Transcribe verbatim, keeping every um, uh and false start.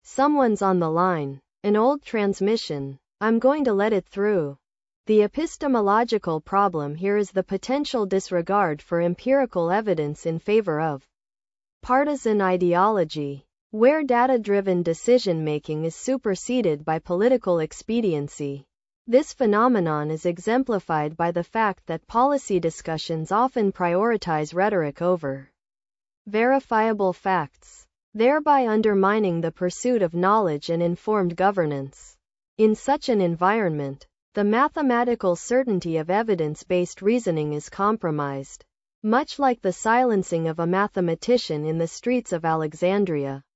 Someone's on the line. An old transmission. I'm going to let it through. The epistemological problem here is the potential disregard for empirical evidence in favor of partisan ideology, where data-driven decision-making is superseded by political expediency. This phenomenon is exemplified by the fact that policy discussions often prioritize rhetoric over verifiable facts, thereby undermining the pursuit of knowledge and informed governance. In such an environment, the mathematical certainty of evidence-based reasoning is compromised, much like the silencing of a mathematician in the streets of Alexandria.